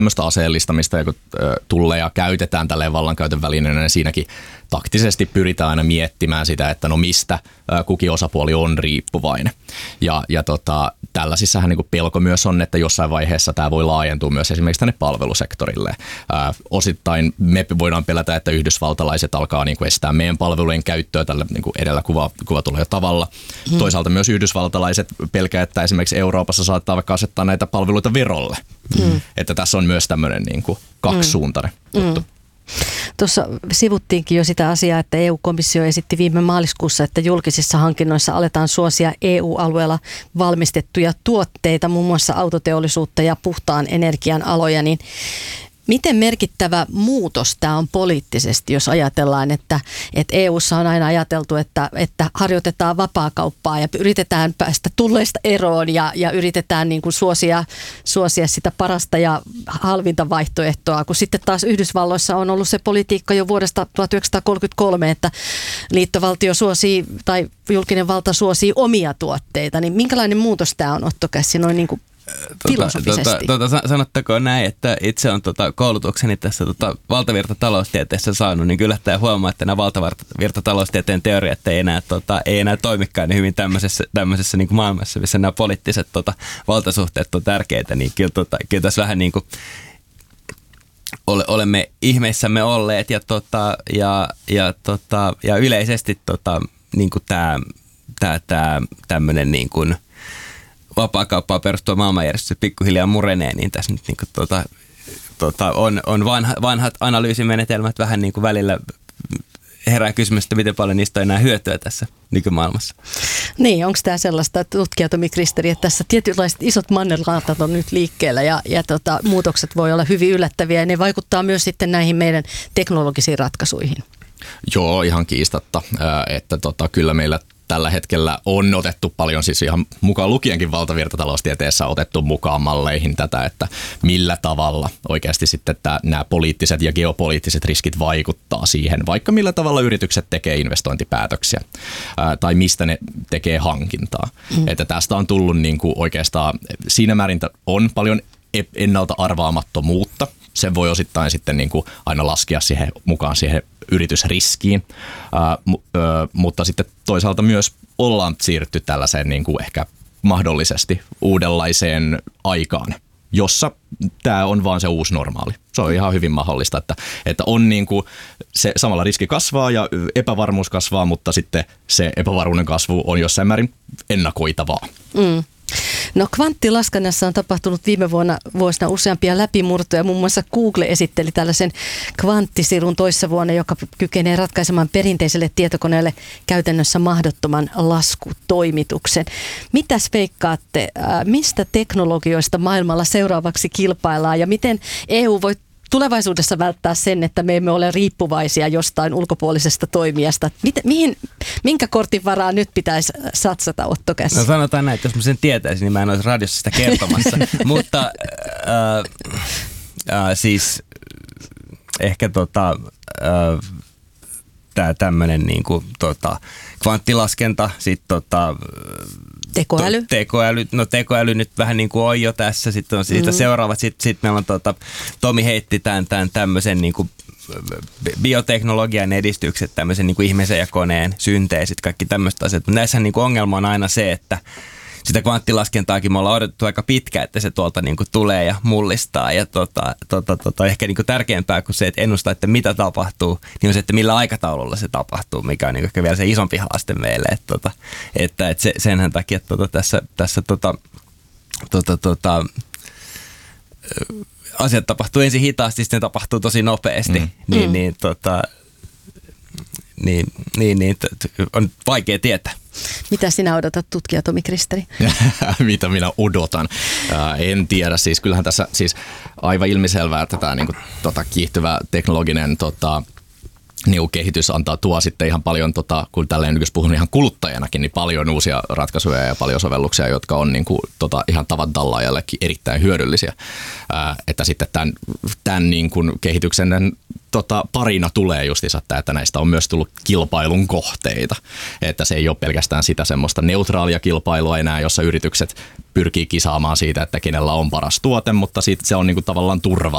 tämmöistä aseellistamista, ja kun tulleja käytetään tälleen vallankäytön välineenä, niin siinäkin taktisesti pyritään aina miettimään sitä, että no mistä kukin osapuoli on riippuvainen. Ja tällaisissahan niin kuin pelko myös on, että jossain vaiheessa tämä voi laajentua myös esimerkiksi tänne palvelusektorille. Osittain me voidaan pelätä, että yhdysvaltalaiset alkaa niin kuin estää meidän palvelujen käyttöä tällä niin kuin edellä kuvatulla jo tavalla. Toisaalta myös yhdysvaltalaiset pelkää, että esimerkiksi Euroopassa saattaa vaikka asettaa näitä palveluita verolle. Että tässä on myös tämmöinen niin kuin kaksisuuntainen juttu. Tuossa sivuttiinkin jo sitä asiaa, että EU-komissio esitti viime maaliskuussa, että julkisissa hankinnoissa aletaan suosia EU-alueella valmistettuja tuotteita, muun muassa autoteollisuutta ja puhtaan energian aloja, niin miten merkittävä muutos tämä on poliittisesti, jos ajatellaan, että EU:ssa on aina ajateltu, että harjoitetaan vapaakauppaa ja yritetään päästä tulleista eroon ja yritetään niin kuin suosia sitä parasta ja halvinta vaihtoehtoa, kun sitten taas Yhdysvalloissa on ollut se politiikka jo vuodesta 1933, että liittovaltio suosii tai julkinen valta suosii omia tuotteita, niin minkälainen muutos tämä on, Otto Kässi, noin niin kuin filosofisesti? Sanottakoon näin, että itse on koulutukseni tässä valtavirtataloustieteessä saanut, niin kyllä tämä huomaa, että nämä valtavirtataloustieteen teoriat ei enää toimikaan niin hyvin tämmöisessä niin kuin maailmassa, missä nämä poliittiset valtasuhteet on tärkeitä, niin kyllä tässä vähän niin kuin olemme ihmeissämme olleet ja yleisesti niin kuin tämä tämmöinen niin kuin vapaakauppaan perustuva maailmanjärjestys pikkuhiljaa murenee, niin tässä nyt niinku on vanhat analyysimenetelmät vähän niin kuin välillä herää kysymys, että miten paljon niistä on enää hyötyä tässä nykymaailmassa. Niin, onko tämä sellaista, tutkija Tomi Kristeri, että tässä tietynlaiset isot mannerlaatat on nyt liikkeellä ja muutokset voi olla hyvin yllättäviä ja ne vaikuttaa myös sitten näihin meidän teknologisiin ratkaisuihin? Joo, ihan kiistatta, että kyllä meillä tällä hetkellä on otettu paljon, siis ihan mukaan lukienkin valtavirtataloustieteessä otettu mukaan malleihin tätä, että millä tavalla oikeasti sitten nämä poliittiset ja geopoliittiset riskit vaikuttaa siihen, vaikka millä tavalla yritykset tekee investointipäätöksiä tai mistä ne tekee hankintaa. Että tästä on tullut niin kuin oikeastaan siinä määrin on paljon ennalta arvaamattomuutta. Sen voi osittain sitten niin kuin aina laskea mukaan siihen yritysriskiin, mutta sitten toisaalta myös ollaan siirrytty tällaiseen niin kuin ehkä mahdollisesti uudenlaiseen aikaan, jossa tämä on vaan se uusi normaali. Se on ihan hyvin mahdollista, että on niin kuin se samalla riski kasvaa ja epävarmuus kasvaa, mutta sitten se epävarmuuden kasvu on jossain määrin ennakoitavaa. No kvanttilaskennassa on tapahtunut viime vuosina useampia läpimurtoja. Muun muassa Google esitteli tällaisen kvanttisirun toissa vuonna, joka kykenee ratkaisemaan perinteiselle tietokoneelle käytännössä mahdottoman laskutoimituksen. Mitäs veikkaatte, mistä teknologioista maailmalla seuraavaksi kilpaillaan ja miten EU voi tulevaisuudessa välttää sen, että me emme ole riippuvaisia jostain ulkopuolisesta toimijasta? Minkä kortin varaan nyt pitäisi satsata, Otto Kässi? No sanotaan näin, että jos mä sen tietäisin, niin mä en olisi radiossa sitä kertomassa. Mutta siis ehkä tämä tämmöinen niinku kvanttilaskenta, sitten tekoäly. Tekoäly nyt vähän niin kuin on jo tässä. Sitten on siitä seuraavat. Sitten meillä on Tomi heitti tämän tämmöisen niin kuin bioteknologian edistykset, tämmöisen niin kuin ihmisen ja koneen synteesit, kaikki tämmöiset asiat. Mutta näissä niin kuin ongelma on aina se, että sitä kvanttilaskentaakin me ollaan odotettu aika pitkään, että se tuolta niin kuin tulee ja mullistaa. Ja ehkä niin kuin tärkeämpää kuin se, että ennustaa, että mitä tapahtuu, niin on se, että millä aikataululla se tapahtuu, mikä on niin kuin ehkä vielä se isompi haaste meille. Että senhän takia tässä asiat tapahtuu ensin hitaasti, sitten tapahtuu tosi nopeasti. On vaikea tietää. Mitä sinä odotat, tutkija Tomi Kristeri? Mitä minä odotan? En tiedä. Siis kyllähän tässä aivan ilmiselvää, että tämä kiihtyvä teknologinen kehitys tuo sitten ihan paljon, kun tälleen jos puhun ihan kuluttajanakin, niin paljon uusia ratkaisuja ja paljon sovelluksia, jotka on niin kuin, ihan tavan tallaajallekin erittäin hyödyllisiä. Että sitten tämän niin kuin kehityksen parina tulee justiinsa tämä, että näistä on myös tullut kilpailun kohteita. Että se ei ole pelkästään sitä semmoista neutraalia kilpailua enää, jossa yritykset pyrkii kisaamaan siitä, että kenellä on paras tuote, mutta sitten se on niin kuin tavallaan